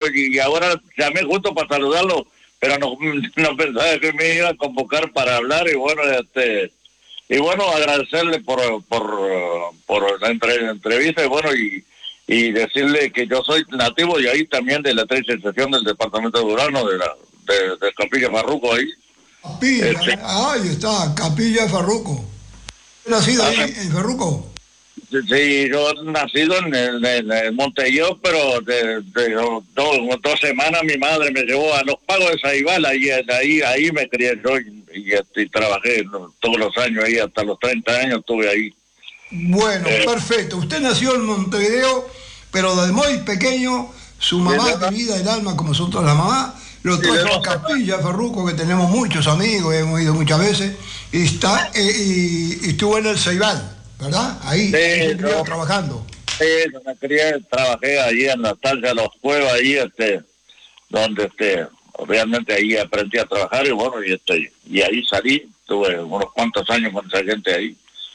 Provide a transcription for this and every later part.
y ahora llamé justo para saludarlo, pero no pensaba que me iba a convocar para hablar, y bueno, y bueno, agradecerle por la entrevista, y bueno, y decirle que yo soy nativo y ahí también de la tercerización del departamento de Durano, de Capilla Farruco ahí. Capilla, ahí está, Capilla Farruco. ¿Nacido ahí en Farruco? Sí, yo nacido en Montevideo, pero de 2 semanas mi madre me llevó a los Pagos de Saibal, ahí me crié yo y trabajé todos los años ahí, hasta los 30 años estuve ahí. Bueno, perfecto. Usted nació en Montevideo, pero desde muy pequeño, su mamá querida, el alma, como son todas las mamás, lo trajo a Capilla Farruco, que tenemos muchos amigos, hemos ido muchas veces, y estuvo en el Ceibal, ¿verdad? Ahí trabajando. Sí, me crié, trabajé allí en la estancia de los Cuevas, ahí, donde realmente ahí aprendí a trabajar, y bueno, y ahí salí, tuve unos cuantos años con esa gente ahí.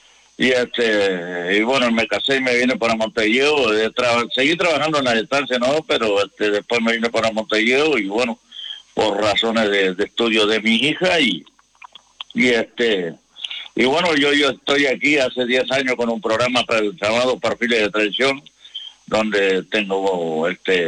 Y bueno, me casé y me vine para Montevideo, seguí trabajando en la estancia, ¿no? Pero después me vine para Montevideo, y bueno, por razones de estudio de mi hija, y bueno, yo estoy aquí hace 10 años con un programa llamado Perfiles de Traición, donde tengo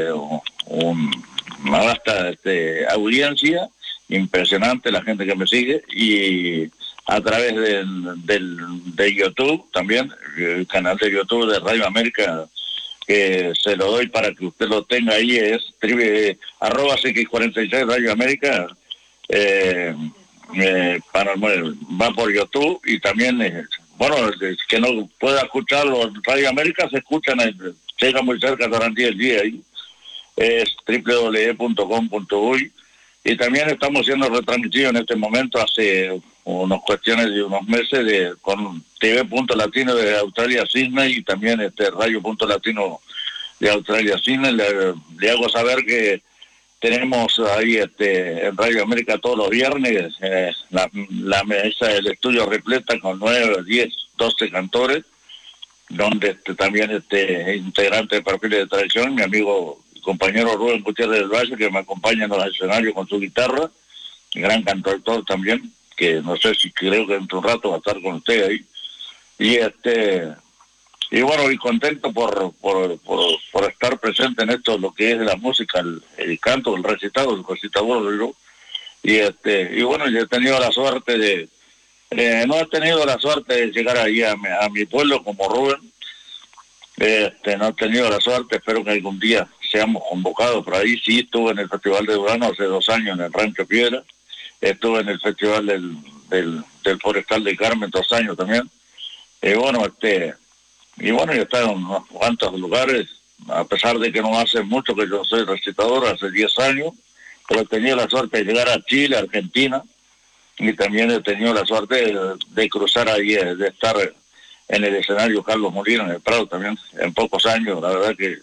una vasta audiencia impresionante, la gente que me sigue, y a través de YouTube también, el canal de YouTube de Radio América, que se lo doy para que usted lo tenga ahí, es @CX46 Radio América, va por YouTube, y también, que no pueda escucharlo en Radio América, se escuchan, llega muy cerca durante el día ahí, es www.com.uy, y también estamos siendo retransmitidos en este momento, hace unas cuestiones de unos meses, con TV.Latino de Australia Sydney, y también Radio.Latino de Australia Sydney. Le hago saber que tenemos ahí en Radio América todos los viernes la mesa del estudio repleta con 9, 10, 12 cantores, donde también integrante de Perfiles de Traición, mi amigo y compañero Rubén Gutiérrez del Valle, que me acompaña en los escenarios con su guitarra, gran cantautor también, que no sé si creo que dentro de un rato va a estar con usted ahí. Y bueno, y contento por estar presente en esto, lo que es la música, el canto, el recitador, y bueno, yo he tenido la suerte no he tenido la suerte de llegar ahí a mi pueblo como Rubén, no he tenido la suerte, espero que algún día seamos convocados por ahí. Sí, estuve en el Festival de Durano hace 2 años en el Rancho Piedra, estuve en el Festival del Forestal de Carmen 2 años también, y bueno, yo he estado en unos cuantos lugares, a pesar de que no hace mucho que yo soy recitador, hace 10 años, pero he tenido la suerte de llegar a Chile, Argentina, y también he tenido la suerte de cruzar ahí, de estar en el escenario Carlos Molina, en el Prado también, en pocos años. La verdad que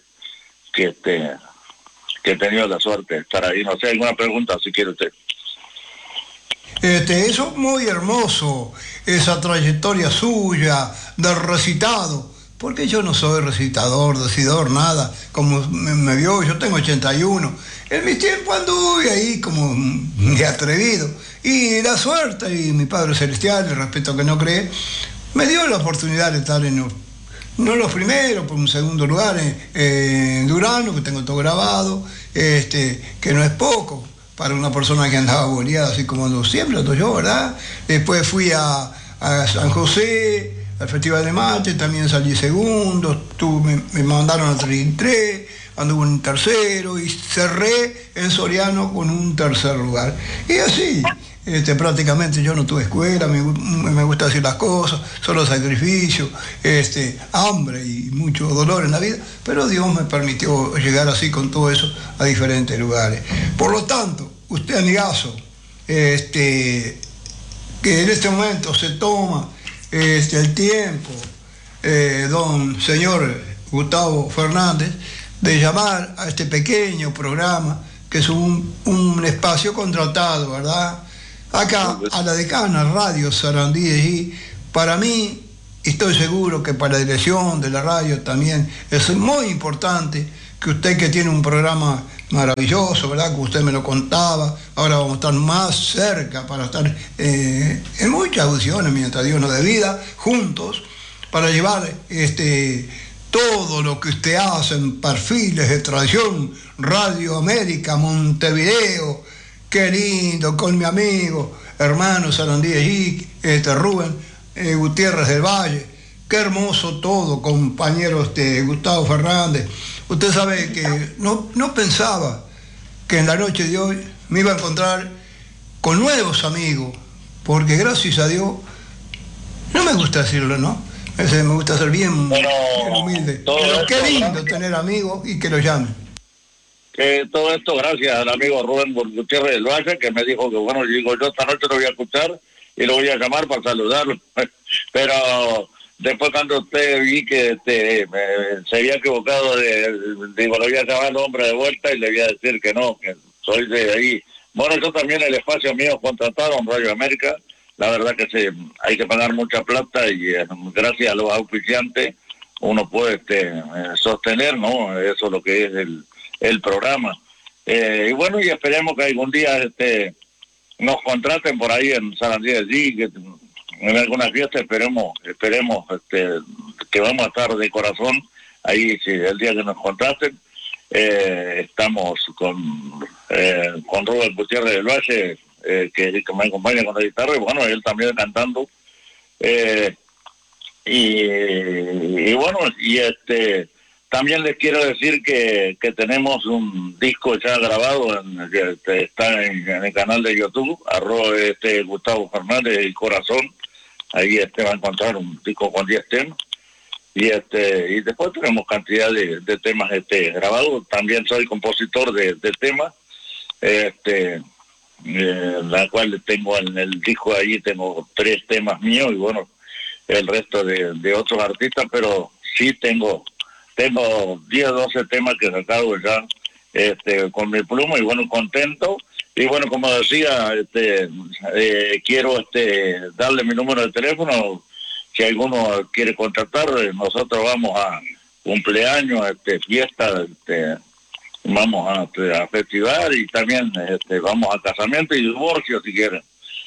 he tenido la suerte de estar ahí. No sé, alguna pregunta si quiere usted. Eso es muy hermoso, esa trayectoria suya de recitado, porque yo no soy recitador, decidor, nada, como me vio, yo tengo 81, en mi tiempo anduve ahí como de atrevido, y la suerte, y mi Padre Celestial, el respeto que no cree, me dio la oportunidad de estar no los primeros, por un segundo lugar, en Durano, que tengo todo grabado, que no es poco para una persona que andaba boleada, así como ando siempre, ando yo, ¿verdad? Después fui a San José, al Festival de Mate, también salí segundo, me mandaron a 33, anduve en tercero, y cerré en Soriano con un tercer lugar. Y así, prácticamente yo no tuve escuela, me gusta hacer las cosas, solo sacrificio, hambre y mucho dolor en la vida, pero Dios me permitió llegar así con todo eso a diferentes lugares. Por lo tanto, usted, amigazo, que en este momento se toma el tiempo, don señor Gustavo Fernández, de llamar a este pequeño programa, que es un espacio contratado, ¿verdad? Acá, a la decana Radio Sarandí, y para mí, estoy seguro que para la dirección de la radio también, es muy importante que usted, que tiene un programa maravilloso, ¿verdad? Que usted me lo contaba. Ahora vamos a estar más cerca para estar en muchas audiciones, mientras Dios nos dé vida, juntos, para llevar todo lo que usted hace en Perfiles de Tradición, Radio América, Montevideo. Qué lindo, con mi amigo, hermano Sarandí allí, Rubén Gutiérrez del Valle. Qué hermoso todo, compañero Gustavo Fernández. Usted sabe que no pensaba que en la noche de hoy me iba a encontrar con nuevos amigos, porque gracias a Dios, no me gusta decirlo, ¿no? Me gusta ser bien, bien humilde. Pero qué lindo tener amigos y que lo llamen. Todo esto gracias al amigo Rubén Gutiérrez del Valle, que me dijo que bueno, yo esta noche lo voy a escuchar y lo voy a llamar para saludarlo. Pero después cuando usted vi que se había equivocado, digo, lo voy a llamar al hombre de vuelta y le voy a decir que no, que soy de ahí. Bueno, yo también el espacio mío contrataron Radio América. La verdad que hay que pagar mucha plata y gracias a los auspiciantes uno puede sostener, ¿no? Eso es lo que es el programa. Y bueno, y esperemos que algún día nos contraten por ahí en Sarandí allí, que en alguna fiesta esperemos que vamos a estar de corazón ahí, si el día que nos contraten. Estamos con Rubén Gutiérrez del Valle, que me acompaña con la guitarra, y bueno, él también cantando. Y bueno, y también les quiero decir que tenemos un disco ya grabado, que está en el canal de YouTube, @Gustavo Fernández, El Corazón. Ahí va a encontrar un disco con 10 temas. Y después tenemos cantidad de temas grabados. También soy compositor de temas, la cual tengo en el disco, ahí tengo 3 temas míos y bueno, el resto de otros artistas, pero sí tengo 10 o 12 temas que he sacado ya con mi pluma, y bueno, contento. Y bueno, como decía, quiero darle mi número de teléfono. Si alguno quiere contactar, nosotros vamos a cumpleaños, fiesta, vamos a festival, y también vamos a casamiento y divorcio, si quieren.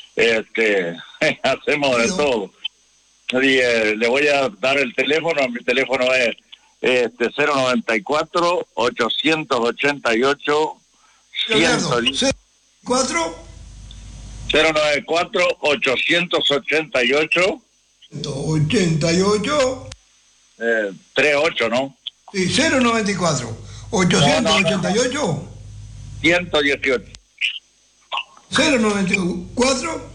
Hacemos de todo. Y, le voy a dar el teléfono. Mi teléfono es 094 888 110. 094 888 38, ¿no? Sí, 094 888 118. 094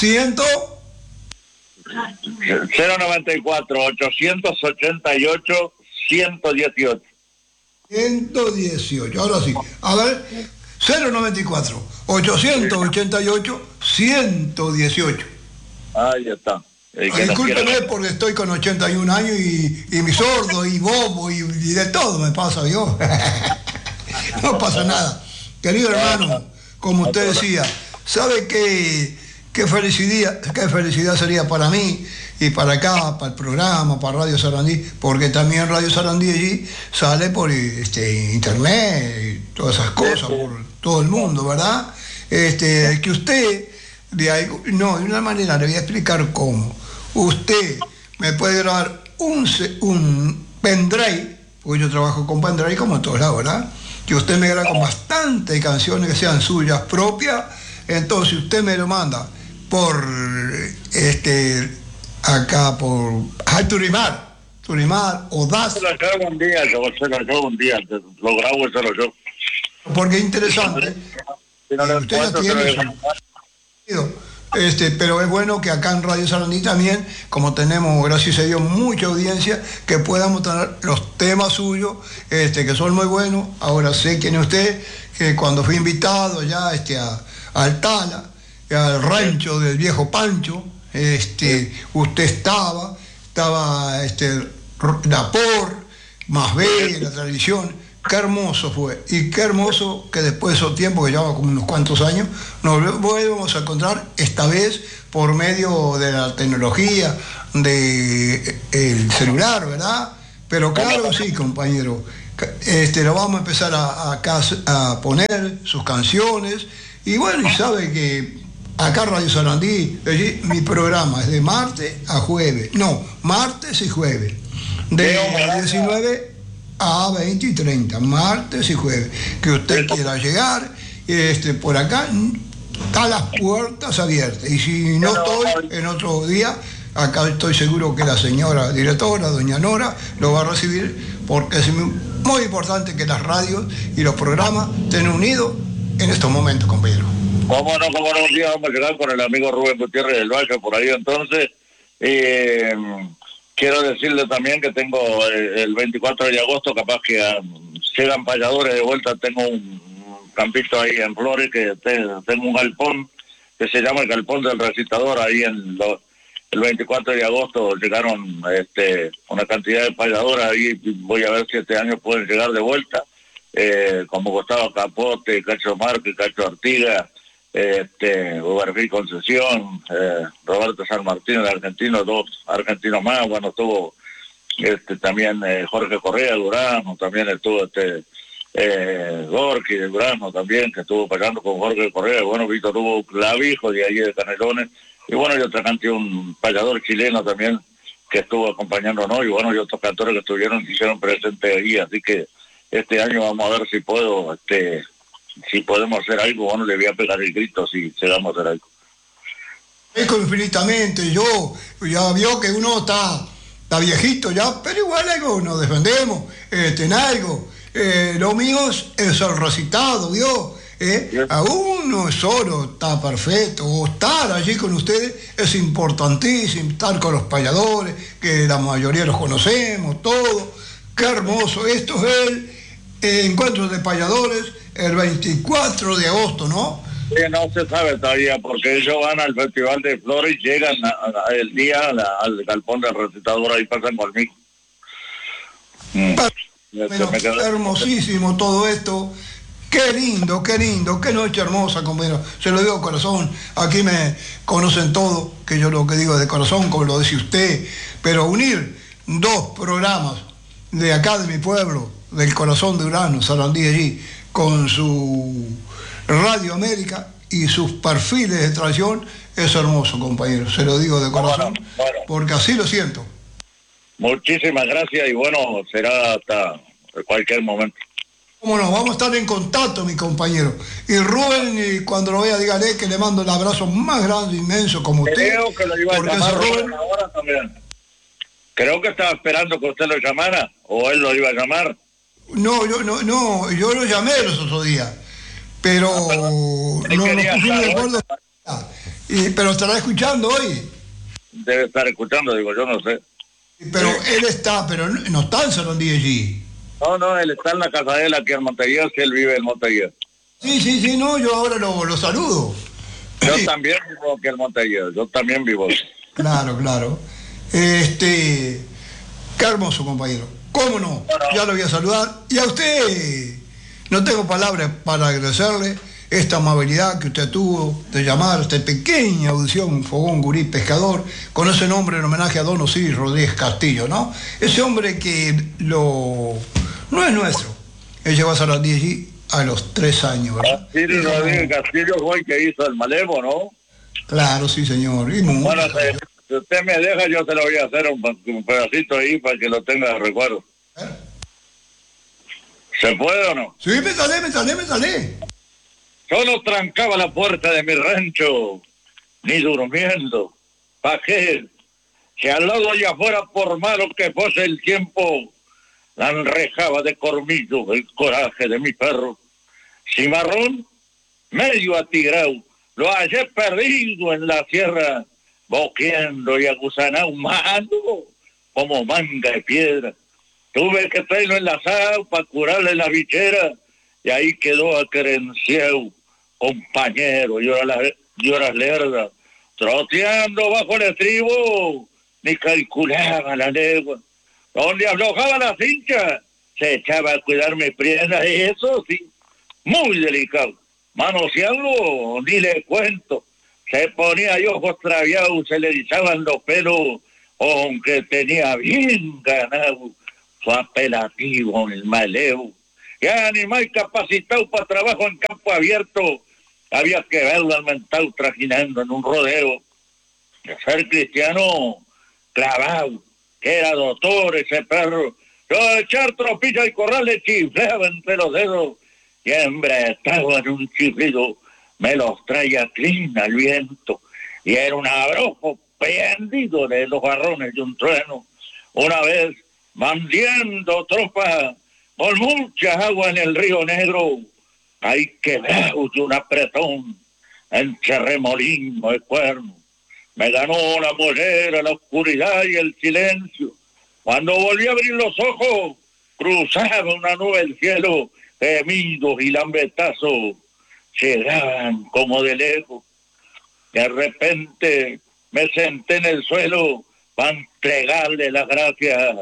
094 888 118. 118. Ahora sí. A ver, 094 888 118. Ahí está. Discúlpeme porque estoy con 81 años y mi sordo y bobo y de todo me pasa, yo. No pasa nada. Querido hermano, como usted decía, ¿sabe qué felicidad sería para mí y para acá, para el programa, para Radio Sarandí? Porque también Radio Sarandí allí sale por internet y todas esas cosas, por todo el mundo, ¿verdad? Que usted, de una manera, le voy a explicar cómo. Usted me puede grabar un pendrive, porque yo trabajo con pendrive como en todos lados, ¿verdad? Que usted me graba con bastantes canciones que sean suyas propias. Entonces usted me lo manda por acá por Turimar o Das. Se lo acabo un día, lo grabo y se lo yo. Porque es interesante. Usted ya tiene pero es bueno que acá en Radio Sarandí también, como tenemos, gracias a Dios, mucha audiencia, que podamos tener los temas suyos, que son muy buenos. Ahora sé quién es usted, que cuando fui invitado ya al Tala, al rancho del viejo Pancho, usted estaba Napor, más bella la tradición. Qué hermoso fue, y qué hermoso que después de esos tiempos, que llevaba como unos cuantos años, nos volvemos a encontrar, esta vez por medio de la tecnología, del celular, ¿verdad? Pero claro, sí, compañero, Lo vamos a empezar a poner sus canciones. Y bueno, y sabe que acá Radio Sarandí, mi programa es de martes a jueves. No, martes y jueves. De 19 a 20 y 30, martes y jueves. Que usted quiera llegar, por acá, están las puertas abiertas. Y si no estoy en otro día, acá estoy seguro que la señora directora, doña Nora, lo va a recibir, porque es muy importante que las radios y los programas estén unidos en estos momentos, compañero. Cómo no, un día vamos a llegar con el amigo Rubén Gutiérrez del Valle por ahí. Entonces, quiero decirle también que tengo el 24 de agosto, capaz que llegan payadores de vuelta. Tengo un campito ahí en Flores, que tengo un galpón que se llama el Galpón del Recitador. Ahí el 24 de agosto llegaron una cantidad de payadores. Ahí voy a ver si este año pueden llegar de vuelta, como Gustavo Capote, Cacho Márquez, Cacho Artiga, Uberfil Concesión, Roberto San Martín, el argentino, 2 argentinos más. Bueno, estuvo también Jorge Correa de Durazno, también estuvo Gorky de Durazno también, que estuvo pagando con Jorge Correa. Bueno, Víctor Hugo Clavijo de ahí de Canelones, y bueno, y otra cantidad, un payador chileno también que estuvo acompañándonos, y bueno, y otros cantores que estuvieron, que hicieron presente ahí. Así que este año vamos a ver si puedo, si podemos hacer algo. Bueno, le voy a pegar el grito si llegamos a hacer algo. Infinitamente, yo ya vio que uno está viejito ya, pero igual algo nos defendemos, en algo. Lo mío es el recitado, ¿vio? Aún no es solo, está perfecto. O estar allí con ustedes es importantísimo, estar con los payadores, que la mayoría los conocemos, todo. Qué hermoso. Esto es el encuentro de payadores el 24 de agosto, ¿no? No se sabe todavía, porque ellos van al Festival de Flores y llegan el día al Galpón del Recitador. Ahí pasan conmigo. Bueno, hermosísimo todo esto. Qué lindo, qué noche hermosa, compañero. Se lo digo de corazón. Aquí me conocen todo, que yo lo que digo de corazón, como lo dice usted. Pero unir 2 programas de acá de mi pueblo, del corazón de Durazno, Sarandí allí, con su Radio América y sus perfiles de tradición, es hermoso, compañero. Se lo digo de corazón, porque así lo siento. Muchísimas gracias, y bueno, será hasta cualquier momento. Cómo no, vamos a estar en contacto, mi compañero. Y Rubén, y cuando lo vea, dígale que le mando el abrazo más grande, inmenso, como usted. Creo que lo iba a llamar Rubén ahora también. Creo que estaba esperando que usted lo llamara, o él lo iba a llamar. No, yo lo llamé los otros días, pero no nos pusimos de acuerdo. Pero estará escuchando hoy. Debe estar escuchando, digo, yo no sé. Pero él está, pero no está en Sarandí allí. No, él está en la casa de él aquí en Montevideo, que él vive en Montevideo. Sí, no, yo ahora lo saludo. Yo también vivo aquí en Montevideo, yo también vivo. Claro. Qué hermoso, compañero. ¿Cómo no? Bueno. Ya lo voy a saludar. Y a usted, no tengo palabras para agradecerle esta amabilidad que usted tuvo de llamar a esta pequeña audición, Fogón Gurí Pescador, con ese nombre en homenaje a Don Osiris Rodríguez Castillo, ¿no? Ese hombre que no es nuestro. Él llegó a Sarandí allí a los 3 años, ¿verdad? Osiris Rodríguez Castillo fue el que hizo el Malevo, ¿no? Claro, sí, señor. Y bueno, si usted me deja, yo se lo voy a hacer un pedacito ahí para que lo tenga de recuerdo. ¿Se puede o no? Sí, me sale. Yo no trancaba la puerta de mi rancho, ni durmiendo. ¿Para qué? Si al lado allá afuera, por malo que fuese el tiempo, la enrejaba de cormillo el coraje de mi perro. Cimarrón, medio atigrado, lo hallé perdido en la sierra, boqueando y agusanado, malo como manga de piedra. Tuve que traerlo enlazado para curarle la bichera, y ahí quedó acerenciado, compañero, y horas lerdas, troteando bajo el estribo, ni calculaba la legua. Donde aflojaba la cincha, se echaba a cuidar mis piernas, y eso sí, muy delicado. Manosearlo, ni le cuento. Se ponía ahí ojos traviados, se le erizaban los pelos, aunque tenía bien ganado. su apelativo, el Malevo. Y animal capacitado para trabajo en campo abierto, había que verlo al mental trajinando en un rodeo. De ser cristiano clavado, que era doctor ese perro. Yo de echar tropilla al corral le chiflaba entre los dedos y embretado en un chiflido me los traía clina al viento y era un abrojo prendido de los barrones de un trueno. Una vez mandiendo tropa con mucha agua en el río Negro, hay que ver un apretón entre remolino y cuerno. Me ganó la mollera, la oscuridad y el silencio. Cuando volví a abrir los ojos, cruzaba una nube el cielo, gemidos y lambetazos llegaban como de lejos. De repente me senté en el suelo para entregarle las gracias.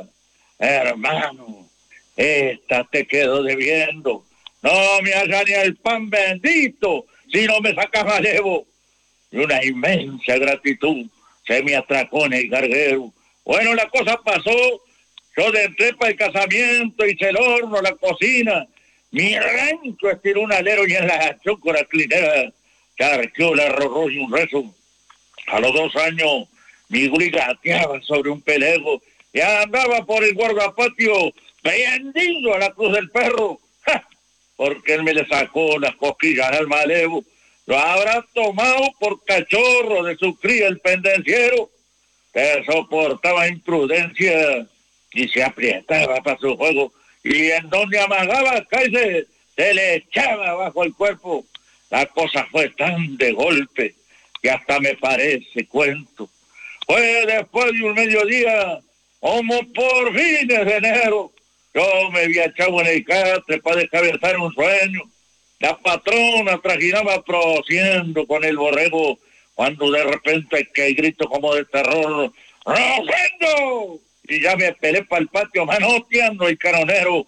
Hermano, esta te quedo debiendo. No me hagas ni el pan bendito si no me sacas malevo. Y una inmensa gratitud se me atracó en el garguero. Bueno, la cosa pasó, yo entré para el casamiento, hice el horno, la cocina, mi rancho estiró un alero y en la chócora clinera carqueó el arroz y un rezo. A los 2 años mi guri gateaba sobre un pelego y andaba por el guardapatio prendido a la cruz del perro, ¡ja! Porque él me le sacó las cosquillas al malevo. Lo habrá tomado por cachorro de su cría el pendenciero, que soportaba imprudencia y se aprietaba para su juego, y en donde amagaba calle se le echaba bajo el cuerpo. La cosa fue tan de golpe que hasta me parece cuento. Fue después de un mediodía, como por fines de enero, yo me había echado en el catre para descabezar un sueño. La patrona trajinaba produciendo con el borrego cuando de repente que grito como de terror, ¡Rosendo! Y ya me pelé para el patio manoteando el canonero.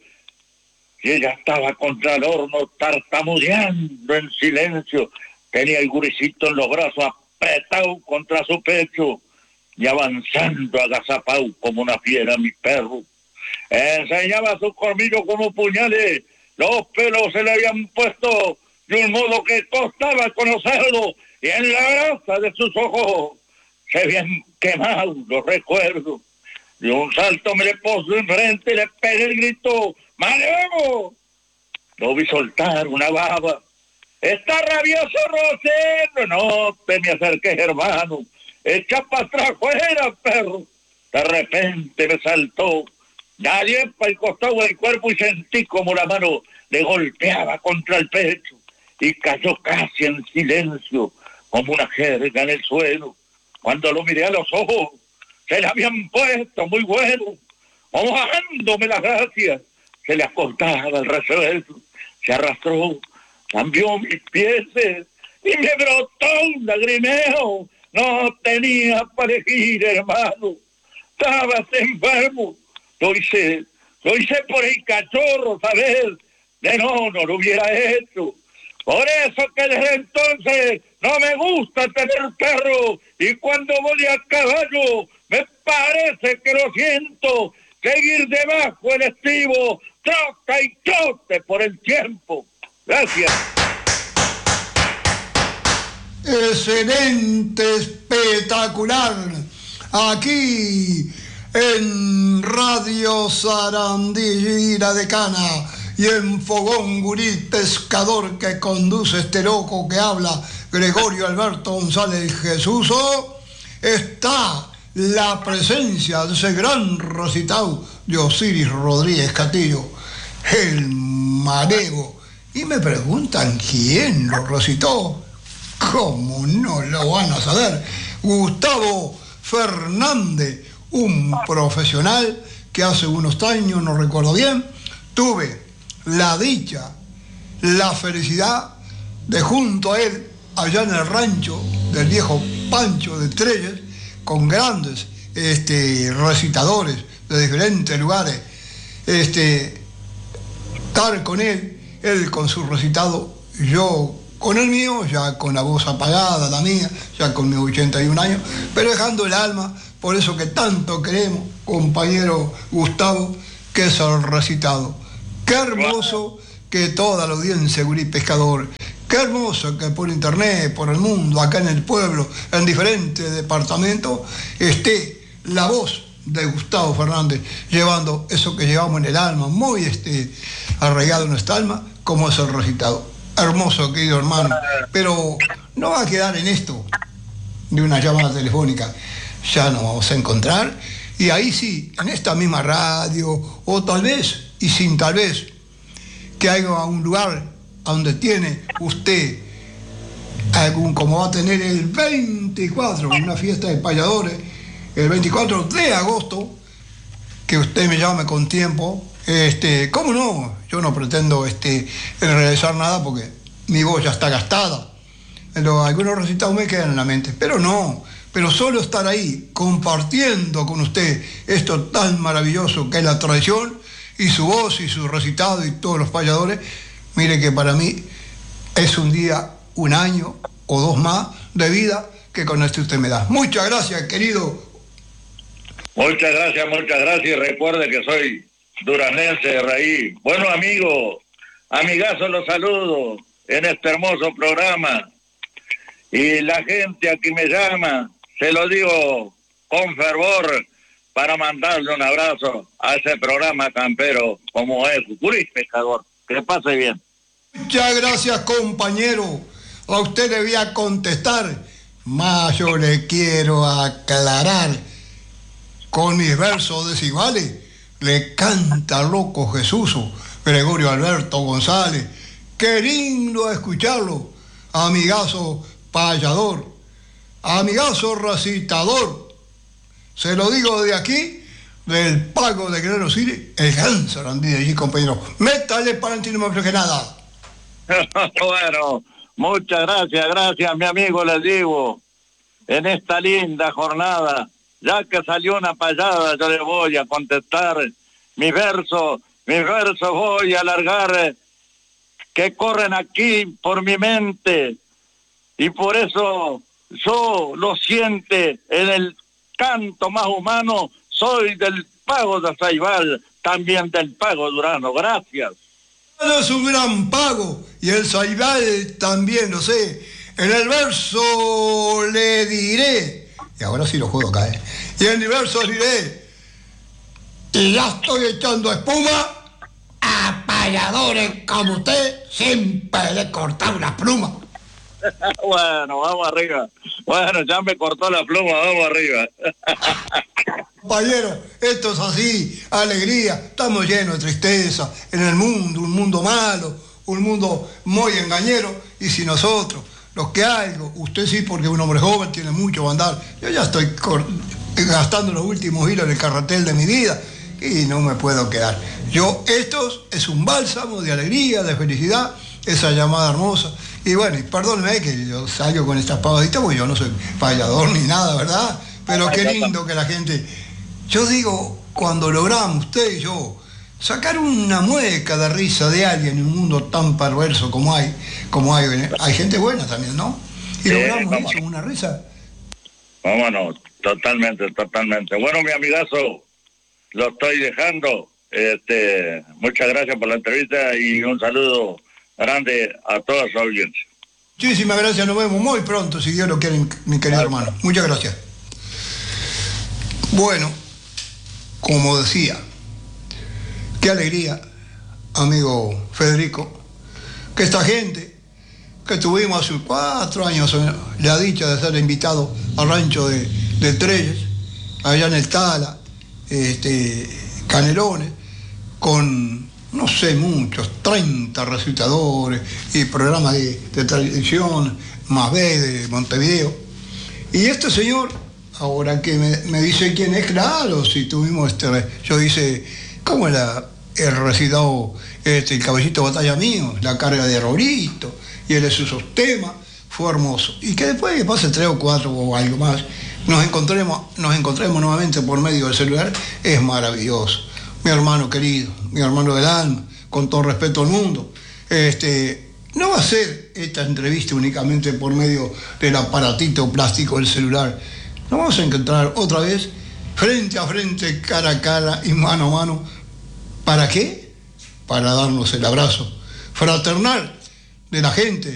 Y ella estaba contra el horno tartamudeando en silencio. Tenía el guricito en los brazos apretado contra su pecho y avanzando agazapado como una fiera mi perro. Enseñaba sus colmillos como puñales. Los pelos se le habían puesto de un modo que costaba conocerlo, y en la grasa de sus ojos se habían quemado los recuerdos. De un salto me le puse enfrente y le pegué el grito, ¡Malevo! Lo vi soltar una baba. ¡Está rabioso, Rosendo! No te me acerques, hermano. Echa para atrás, fuera, perro. De repente me saltó. Nadie para el costado del cuerpo y sentí como la mano le golpeaba contra el pecho y cayó casi en silencio como una jerga en el suelo. Cuando lo miré a los ojos, se le habían puesto muy bueno, como bajándome las gracias. Se le acostaba el resuelto, se arrastró, cambió mis pies y me brotó un lagrimeo. No tenía para elegir, hermano. Estabas enfermo. Lo hice por el cachorro, ¿sabes? No lo hubiera hecho. Por eso que desde entonces no me gusta tener perro, y cuando voy a caballo me parece que lo siento. Seguir debajo el estribo, troca y trote por el tiempo. Gracias. Excelente, espectacular. Aquí en Radio Sarandí, La Decana, y en Fogón Gurí Pescador, que conduce este loco que habla, Gregorio Alberto González Jesuso, está la presencia de ese gran recitado de Osiris Rodríguez Castillo, el Malevo. Y me preguntan quién lo recitó. ¿Cómo no lo van a saber? Gustavo Fernández, un profesional que hace unos años, no recuerdo bien, tuve la dicha, la felicidad de junto a él, allá en el rancho del viejo Pancho de Trelles, con grandes recitadores de diferentes lugares, estar con él con su recitado, yo con el mío, ya con la voz apagada, la mía, ya con mis 81 años, pero dejando el alma, por eso que tanto queremos, compañero Gustavo, que es el recitado. Qué hermoso que toda la audiencia Gurí Pescador, qué hermoso que por internet, por el mundo, acá en el pueblo, en diferentes departamentos, esté la voz de Gustavo Fernández llevando eso que llevamos en el alma, muy arraigado en nuestra alma, como es el recitado. Hermoso, querido hermano, pero no va a quedar en esto de una llamada telefónica. Ya nos vamos a encontrar y ahí sí, en esta misma radio, o tal vez, y sin tal vez, que haya un lugar a donde tiene usted algún, como va a tener el 24, una fiesta de payadores, el 24 de agosto, que usted me llame con tiempo. ¿Cómo no? Yo no pretendo realizar nada porque mi voz ya está gastada. Algunos recitados me quedan en la mente, pero solo estar ahí compartiendo con usted esto tan maravilloso que es la tradición y su voz y su recitado y todos los payadores, mire que para mí es un día, un año o dos más de vida que con esto usted me da. Muchas gracias, querido. Muchas gracias, y recuerde que soy duranense de raíz. Bueno, amigo, amigazo, los saludo en este hermoso programa. Y la gente aquí me llama, se lo digo con fervor, para mandarle un abrazo a ese programa campero como es Gurí Pescador. Que pase bien. Muchas gracias, compañero. A usted le voy a contestar, más yo le quiero aclarar. Con mis versos desiguales le canta loco Jesús, Gregorio Alberto González. Qué lindo escucharlo, amigazo payador, amigazo recitador. Se lo digo de aquí, del Pago de Guerrero City, el gran Sarandí de allí, compañero. Métale para adelante y no me ofrece nada. Bueno, muchas gracias, mi amigo, les digo, en esta linda jornada. Ya que salió una payada, yo le voy a contestar mis versos voy a alargar, que corren aquí por mi mente, y por eso yo lo siente en el canto más humano, soy del Pago de Saibal, también del Pago Durano. Gracias. Es un gran pago, y el Saibal también, lo sé. En el verso le diré, y ahora sí lo juego acá, y en el verso diré, y ya estoy echando espuma a payadores como usted, siempre le he cortado la pluma. Bueno, vamos arriba. Bueno, ya me cortó la pluma, vamos arriba. Compañero, esto es así, alegría, estamos llenos de tristeza en el mundo, un mundo malo, un mundo muy engañero, y si nosotros, los que algo, usted sí porque es un hombre joven, tiene mucho que andar, yo ya estoy gastando los últimos hilos en el carretel de mi vida y no me puedo quedar. Esto es un bálsamo de alegría, de felicidad, esa llamada hermosa. Y bueno, perdóneme que yo salgo con estas pavaditas, porque yo no soy payador ni nada, ¿verdad? Pero qué lindo que la gente... Yo digo, cuando logramos usted y yo sacar una mueca de risa de alguien en un mundo tan perverso como hay gente buena también, ¿no? Y logramos eso, una risa. Vámonos, totalmente. Bueno, mi amigazo, lo estoy dejando. Muchas gracias por la entrevista y un saludo grande a toda su audiencia. Muchísimas gracias, nos vemos muy pronto, si Dios lo quiere, mi querido hermano. Muchas gracias. Bueno, como decía, qué alegría, amigo Federico, que esta gente que tuvimos hace 4 años la dicha de ser invitado al rancho de Trelles, allá en el Tala, Canelones, con, no sé, muchos, 30 recitadores y programas de televisión, más B de Montevideo. Y este señor, ahora que me dice quién es, claro, si tuvimos yo dice, ¿cómo era el recitado, el caballito de batalla mío, la carga de Rorito, y él es esos temas, fue hermoso. Y que después que pase 3 o 4 o algo más, nos encontremos nuevamente por medio del celular, es maravilloso. Mi hermano querido, mi hermano del alma, con todo respeto al mundo, no va a ser esta entrevista únicamente por medio del aparatito plástico del celular. Nos vamos a encontrar otra vez frente a frente, cara a cara y mano a mano, ¿Para qué? Para darnos el abrazo fraternal de la gente